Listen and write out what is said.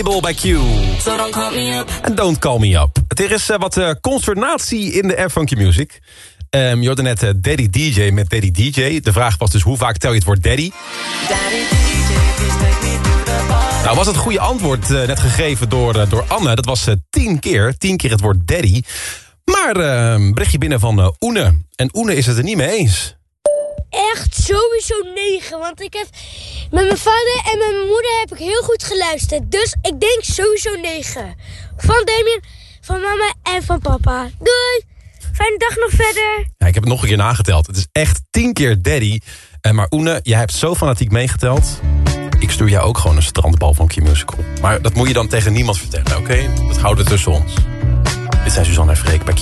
Mabel bij Q. En Don't Call Me Up. Er is wat consternatie in de Air Funky Music. Je hoorde net Daddy DJ met Daddy DJ. De vraag was dus hoe vaak tel je het woord daddy? Nou was het goede antwoord net gegeven door Anne. Dat was 10 keer. 10 keer het woord daddy. Maar berichtje binnen van Oene. En Oene is het er niet mee eens. Echt sowieso 9. Want ik heb met mijn vader en met mijn moeder heb ik heel goed geluisterd. Dus ik denk sowieso 9. Van Damien, van mama en van papa. Doei! Fijne dag nog verder. Ja, ik heb het nog een keer nageteld. Het is echt 10 keer daddy. Maar Oene, jij hebt zo fanatiek meegeteld. Ik stuur jou ook gewoon een strandbal van Q-Musical. Maar dat moet je dan tegen niemand vertellen, oké? Dat houden we tussen ons. Dit zijn Suzanne en Freek bij Q.